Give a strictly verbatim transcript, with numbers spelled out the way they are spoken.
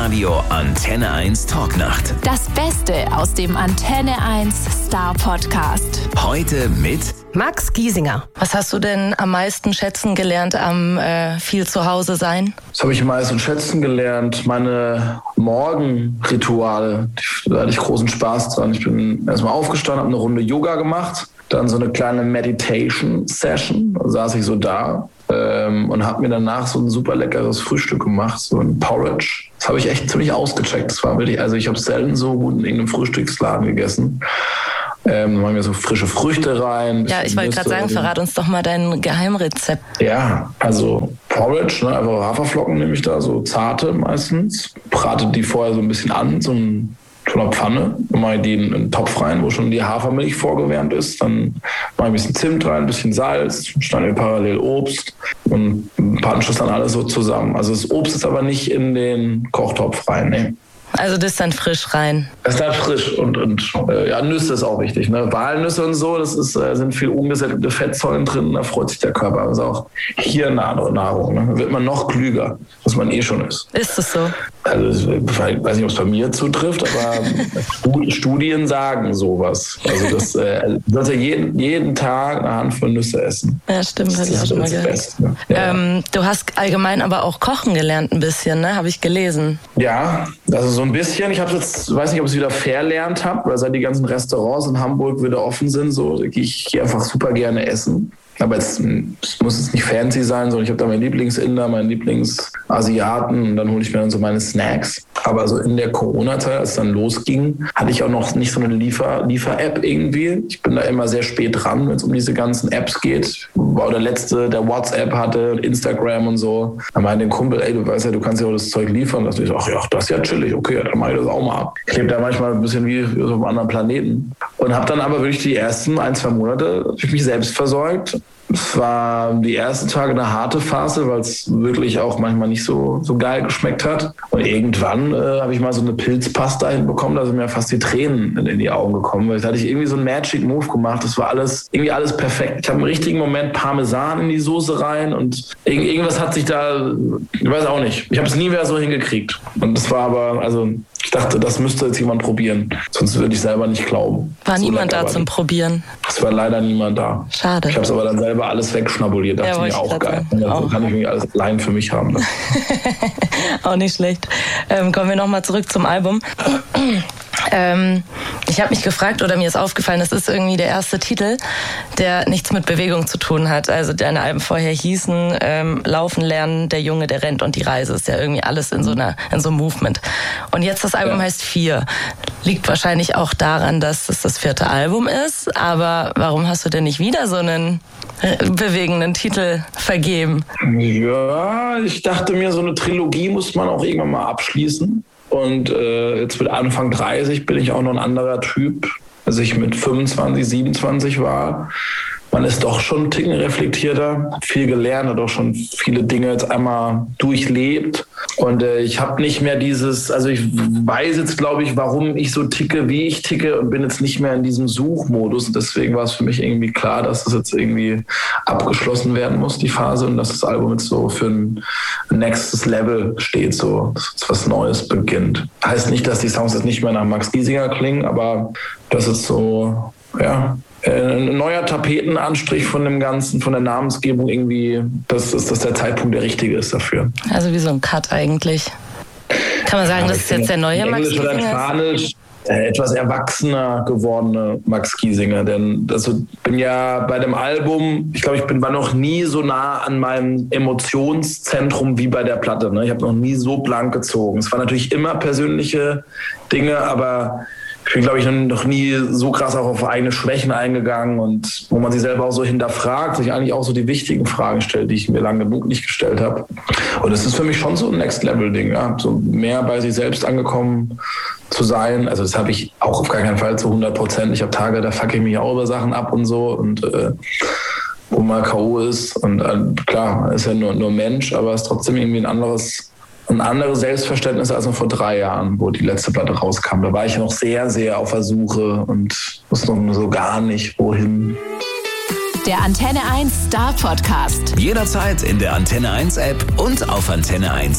Live-Radio Antenne eins Talknacht. Das Beste aus dem Antenne eins Star Podcast. Heute mit Max Giesinger. Was hast du denn am meisten schätzen gelernt am äh, viel zu Hause sein? Das habe ich am meisten schätzen gelernt. Meine Morgenrituale, da hatte ich großen Spaß dran. Ich bin erstmal aufgestanden, habe eine Runde Yoga gemacht, dann so eine kleine Meditation-Session. Da saß ich so da ähm, und habe mir danach so ein super leckeres Frühstück gemacht, so ein Porridge. Das habe ich echt ziemlich ausgecheckt. Das war wirklich, also ich habe selten so gut in irgendeinem Frühstücksladen gegessen. Ähm, dann machen wir so frische Früchte rein. Ja, ich wollte gerade sagen, verrat uns doch mal dein Geheimrezept. Ja, also Porridge, ne, einfach Haferflocken nehme ich da, so zarte meistens. Brate die vorher so ein bisschen an, so ein so einer Pfanne. Dann mache ich die in einen Topf rein, wo schon die Hafermilch vorgewärmt ist. Dann mache ich ein bisschen Zimt rein, ein bisschen Salz, schneide parallel Obst und pansche das dann alles so zusammen. Also das Obst ist aber nicht in den Kochtopf rein, ne. Also das ist dann frisch rein? Das ist dann frisch und, und äh, ja, Nüsse ist auch wichtig. Ne? Walnüsse und so, das ist, äh, sind viel ungesättigte Fettsäuren drin, da freut sich der Körper. Das ist auch hirnnahe Nahrung. Ne? Da wird man noch klüger, was man eh schon ist. Ist es so? Also ich weiß nicht, ob es bei mir zutrifft, aber Studien sagen sowas. Also das äh, sollte jeden, jeden Tag eine Handvoll Nüsse essen. Ja, stimmt, habe ich auch schon mal gehört. Beste, ne? Ja. Ähm, du hast allgemein aber auch kochen gelernt ein bisschen, ne? Habe ich gelesen. Ja, also so ein bisschen. Ich habe jetzt, weiß nicht, ob ich es wieder verlernt habe, weil seit die ganzen Restaurants in Hamburg wieder offen sind, so gehe ich gehe einfach super gerne essen. Aber jetzt, es muss jetzt nicht fancy sein, sondern ich habe da meinen Lieblingsinder, meinen Lieblingsasiaten und dann hole ich mir dann so meine Snacks. Aber so in der Corona-Zeit, als es dann losging, hatte ich auch noch nicht so eine Liefer- Liefer-App irgendwie. Ich bin da immer sehr spät dran, wenn es um diese ganzen Apps geht. War der Letzte, der WhatsApp hatte, Instagram und so. Dann meinte ein Kumpel, ey, du weißt ja, du kannst ja auch das Zeug liefern. Da dachte ich, ach ja, das ist ja chillig, okay, dann mache ich das auch mal ab. Ich lebe da manchmal ein bisschen wie, wie auf einem anderen Planeten. Und habe dann aber wirklich die ersten ein, zwei Monate ich mich selbst versorgt. Es war die ersten Tage eine harte Phase, weil es wirklich auch manchmal nicht so, so geil geschmeckt hat. Und irgendwann äh, habe ich mal so eine Pilzpasta hinbekommen, da sind mir fast die Tränen in, in die Augen gekommen. Weil da hatte ich irgendwie so einen Magic Move gemacht. Das war alles irgendwie alles perfekt. Ich habe im richtigen Moment Parmesan in die Soße rein und irgend, irgendwas hat sich da, ich weiß auch nicht. Ich habe es nie mehr so hingekriegt. Und das war aber, also ich dachte, das müsste jetzt jemand probieren. Sonst würde ich selber nicht glauben. War so niemand da zum Probieren? Es war leider niemand da. Schade. Ich habe es aber dann selber alles wegschnabuliert. Dachte ja, ich mir auch geil. Dann, also auch. Kann ich mir alles allein für mich haben. Ne? Auch nicht schlecht. Ähm, kommen wir nochmal zurück zum Album. Ähm, ich habe mich gefragt, oder mir ist aufgefallen, das ist irgendwie der erste Titel, der nichts mit Bewegung zu tun hat. Also deine Alben vorher hießen ähm, Laufen lernen, der Junge, der rennt und die Reise. Ist ja irgendwie alles in so einer in so einem Movement. Und jetzt das Album ja. heißt Vier. Liegt wahrscheinlich auch daran, dass es das vierte Album ist. Aber warum hast du denn nicht wieder so einen bewegenden Titel vergeben? Ja, ich dachte mir, so eine Trilogie muss man auch irgendwann mal abschließen. Und äh, jetzt mit Anfang dreißig bin ich auch noch ein anderer Typ, als ich mit fünfundzwanzig, siebenundzwanzig war. Man ist doch schon einen Ticken reflektierter, hat viel gelernt, hat auch schon viele Dinge jetzt einmal durchlebt. Und äh, ich habe nicht mehr dieses, also ich weiß jetzt, glaube ich, warum ich so ticke, wie ich ticke und bin jetzt nicht mehr in diesem Suchmodus. Und deswegen war es für mich irgendwie klar, dass das jetzt irgendwie abgeschlossen werden muss, die Phase, und dass das Album jetzt so für ein nächstes Level steht, so dass jetzt was Neues beginnt. Heißt nicht, dass die Songs jetzt nicht mehr nach Max Giesinger klingen, aber das ist so, ja, ein neuer Tapetenanstrich von dem Ganzen, von der Namensgebung irgendwie, dass, dass der Zeitpunkt der richtige ist dafür. Also wie so ein Cut eigentlich. Kann man sagen, ja, das ist jetzt der neue Max Giesinger? Englisch oder Spanisch äh, etwas erwachsener gewordene Max Giesinger. Denn also bin ja bei dem Album, ich glaube, ich bin war noch nie so nah an meinem Emotionszentrum wie bei der Platte. Ne? Ich habe noch nie so blank gezogen. Es waren natürlich immer persönliche Dinge, aber ich bin, glaube ich, noch nie so krass auch auf eigene Schwächen eingegangen und wo man sich selber auch so hinterfragt, sich eigentlich auch so die wichtigen Fragen stellt, die ich mir lange genug nicht gestellt habe. Und es ist für mich schon so ein Next-Level-Ding, ja? So mehr bei sich selbst angekommen zu sein. Also das habe ich auch auf gar keinen Fall zu hundert Prozent. Ich habe Tage, da fucke ich mich auch über Sachen ab und so und äh, wo man K O ist. Und äh, klar, ist ja nur, nur Mensch, aber es ist trotzdem irgendwie ein anderes ein anderes Selbstverständnis als noch vor drei Jahren, wo die letzte Platte rauskam. Da war ich noch sehr, sehr auf der Suche und wusste noch so gar nicht, wohin. Der Antenne eins Star Podcast. Jederzeit in der Antenne eins App und auf antenne eins